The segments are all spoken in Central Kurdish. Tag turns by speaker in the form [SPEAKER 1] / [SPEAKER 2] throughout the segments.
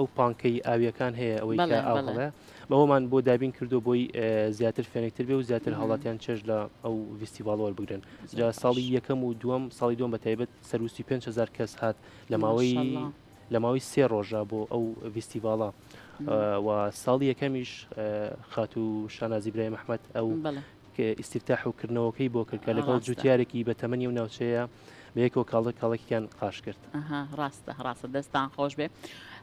[SPEAKER 1] ئەو پانکەی ئاویەکان هەیە ئەوەی کە ئاو هەڵەیە بەوەمان بۆ دابین کردو بۆی زیاتر فێنێکتر بێ و زیاتر هەڵاتیان چێژ لە ئەو فیستیڤاڵ وەربگرن. جا ساڵی یەکەم و دووەم ساڵی دووەم بە تایبەت سەروستی 5,000 کەس هات لە ماوەی 3 ڕۆژە بۆ ئەو فیستیڤاڵە و ساڵی یەکەمیش خات و شانازی برای مححمەد ئەو ئیسیفتاح و کردنەوەکەی بۆ کردکە لەگەڵ جوتیارێکی بە تەمەنی و ناوچەیە بەیەکەوە کاڵێکیان قاش کرد.
[SPEAKER 2] ڕاستە دەستان خۆش بێ.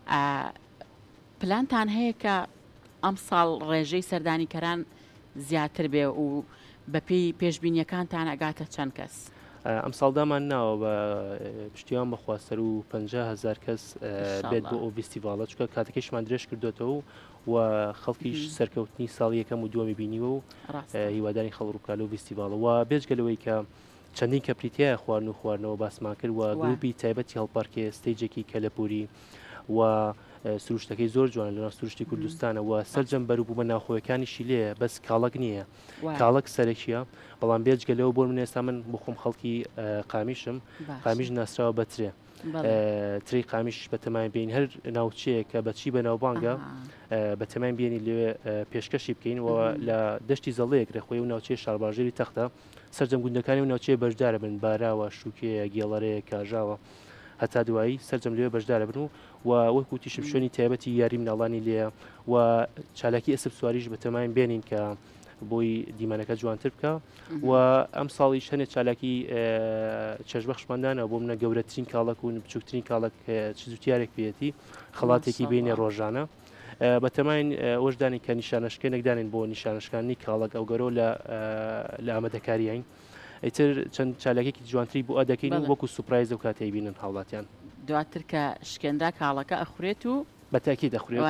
[SPEAKER 2] پلانتان هەیە کە ئەم ساڵ ڕێژەی سەردانیکەران زیاتر بێ و بەپێی پێشبینیەکانتان ئەگاتە چەند کەس؟
[SPEAKER 1] ئەم ساڵدامان ناوە بە پشتیوان بەخواستەر و 50,000 کەس بێت بۆ ئەو فیستیڤاڵە چکە کاتەکەیشمان درێژ کردوێتەوە و خەڵکیش سەرکەوتنی ساڵ یەکەم و دووەمی بینیوە و هیواداری خەڵڕووکالە و فیستیڤاڵە و بێجگەلەوەی کە چەندین کەپریتیایە خواردنەوە باسمان کرد و گروپی تایبەتی هەڵپارکێ ستەیجێکی کەلەپوری و سروشتەکەی زۆر جوان لەناو سروشتی کوردستانە و سەرجەم بەروبوومە ناوخۆیەکانیشی لێە بەس کاڵک نییە کاڵک سەرەکیە بەڵام بێجگەلەوە بۆ من ئێستا من بخۆم خەڵکی قامیشم قامیش ناسراوە بەترێ تری قامیش بە تەمای بین هەر ناوچەیە کە بەچی بە ناوبانگە بە تەمای بینی لێ پێشکەشی بکەین و لە دەشتی زەڵەیەک ڕێخۆی و ناوچەی شارباژێری تەختە سەرجەم گوندەکانی و ناوچەیە بەشدارە بن باراوە شوکەیە گێڵەرەیە کاژاوە هەتا دوایی سەرجەم لێوێ بەشدارە بن و وەکو تیشم شوێنی تایبەتی یاری مناڵانی لێە و چالاکی ئەسب سواریش بە تەماین بێنین کە بۆی دیمانەکە جوانتر بکە و ئەم ساڵیش هەنێک چالاکی چێژبەخشماندانە بۆ منە گەورەترین کاڵک و بچووکترین کاڵک چزوتیارێک بێتی خەڵاتێکی بینێ ڕۆژانە بە تەماین ئەوەشدانی کە نیشانەشکەی نەکدانین بۆ نیشانەشکانی کاڵک ئەو گەرۆ لە ئامادەکاریین ئیتر چەند چالاکێکی جوانتری بۆ ئەدەکەین و وەکو سوپرایز و کاتەی بینن هاوڵاتیان
[SPEAKER 2] دواتر کە شکێنرا کاڵەکە ئەخورێت و
[SPEAKER 1] بەتاکی دەخورێت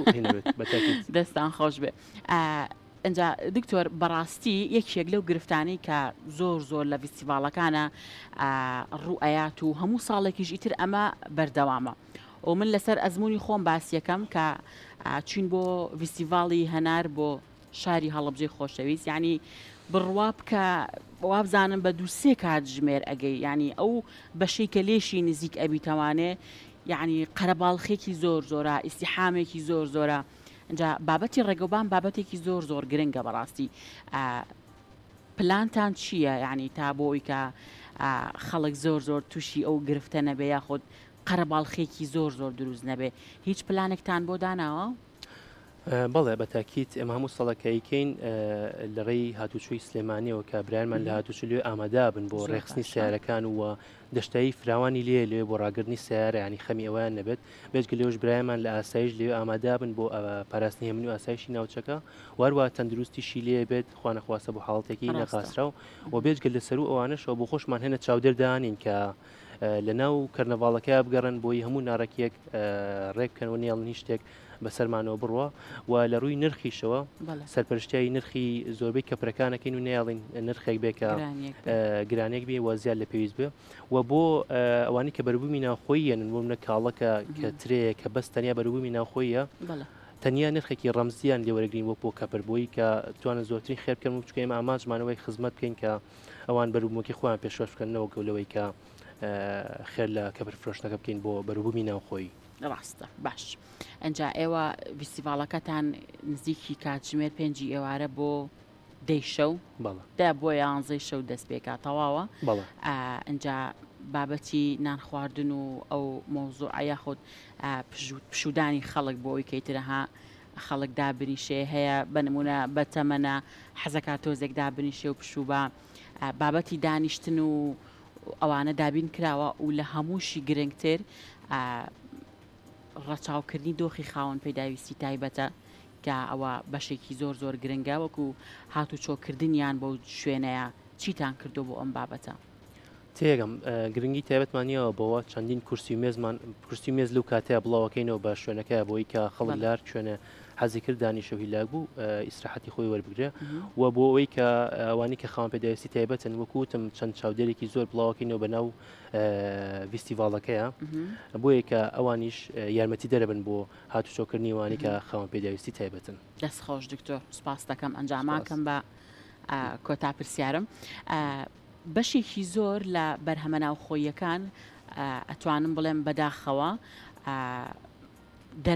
[SPEAKER 2] دەستان خۆش بێ. ئەجا دکتۆر بەڕاستی یەکێک لەو گرفتانی کە زۆر لە فیستیڤاڵەکانە ڕوئەیات و هەموو ساڵێکیش ئیتر ئەمە بەردەوامە و من لەسەر ئەزمموی خۆم باسیەکەم کە چین بۆ فیستیڤاڵی هەنار بۆ شاری هەڵەبجێ خۆشەویست یعنی بڕوا بکە وابزانم بە دووسێ کات ژمێر ئەگەی ینی ئەو بەشەی کە لێشی نزیک ئەبیتەوانێ یعنی قەرەباڵخێکی زۆرە ئیسیحامێکی زۆرە اینجا بابەتی ڕێگەوبان بابەتێکی زۆر گرنگە بەڕاستی پلانتان چییە یعنی تا بۆی کە خەڵک زۆر تووشی ئەو گرفتە نەبێ یاخود قەرەباڵخێکی زۆر دروست نەبێ هیچ پلانێکتان بۆ داناوە؟
[SPEAKER 1] بەڵێ بە تاکیت ئەمە هەموو سەڵەکەیکەین لە ڕێی هاتوچۆی سلێمانیەوە کە برایانمان لە هاتوچ لێ ئامادا بن بۆ ڕێخستنی سیارەکان و دەشتایی فراوانی لێ بۆ ڕاگرنی سیارە ینی خەمی ئەویان نەبێت بێجگە لێوش برایمان لە ئاسایش لێ ئامادا بن بۆ پاراستنی هەمنی و ئاسایشی ناوچەکە واروە تەندروستیشی لێ بێت خوانەخواستە بۆ حاڵەتێکی نەقاسراو و بێجگە لەسەر و ئەوانەشەوە بۆ خۆشمان هێنە چاودێردانین کە لە ناو کەرنەڤاڵەکە بگەڕن بۆی هەموو نارەکیەک ڕێککەن و نێڵنی شتێک بەسەرمانەوە بڕوە و لە ڕووی نرخیشەوە سەرپەرشتیایی نرخی زۆربەی کەپرەکانەکەین و نێڵین نرخێک بێکە گرانێک بێ وازیان لە پێویست بێ و بۆ ئەوانی کە بەربوومی ناوخۆییەن بۆ منە کاڵەکە کە ترەیە کە بەس تەنیا بەربوومی ناوخۆیە تەنیا نرخێکی ڕەمزیان لێوەرەگرین وە بۆ کەپەربووی کە توانە زۆرترین خێر بکەن و بچکە ئێمە ئاماژمانەوەی خزمەت بکەین کە ئەوان بەربوومەکەی خۆیان پێشۆش بکەنەوە گەولەوەی کە خێر لە کەپەر فرۆشتەکە بکەین بۆ بەربوومی ناوخۆی.
[SPEAKER 2] ڕاستە باش ئەجا ئێوە فیستیڤاڵەکەتان نزیکی کاتژمێر 5 ئێوارە بۆ دەی شەو دا بۆ 11 شەو دەست پێکا تەواوە ئەجا بابەتی نان خواردن و ئەو مۆزوع یاخود پشودانی خەڵک بۆ ئەوی کەیترەها خەڵک دابنیشێ هەیە بەنمونە بەتەمەنە حەزەکە تۆزێک دابنیشێ و پشوبە بابەتی دانیشتن و ئەوانە دابین کراوە و لە هەمووشی گرنگتر ڕەچاوکردنی دۆخی خاوەن پێداویستی تایبەتە کە ئەوە بەشێکی زۆر گرنگە وەکو هاتوچۆکردنیان بۆ شوێنەیە چیتان کردو بۆ ئەم بابەتە؟
[SPEAKER 1] تێگەم گرنگی تایبەتمانیەوە بەوە چەندین کورسی مێز لەو کاتەیە بڵاوەکەینەوە بە شوێنەکە بۆی کە خەڵک لار شوێنە حەزی کرد دانیشە و هیلاک بوو ئیسراحەتی خۆی وەربگرێ و بۆ ئەوەی کە ئەوانی کە خاوەن پێداویستی تایبەتن وەکوتم چەند چاودێرێکی زۆر بڵاوەکەینەوە بەناو فیستیڤاڵەکەیە بۆیە کە ئەوانیش یارمەتی دەرەبن بۆ هاتوچۆکردنی وانی کە خاوەن پێداویستی تایبەتن.
[SPEAKER 2] دەست خۆش دکتۆر سوپاس دەکەم ئەنجاماکەم بە کۆتا پرسیارم. بەشێکی زۆر لە بەرهەمە ناوخۆییەکان ئەتوانم بڵێم بەداخەوە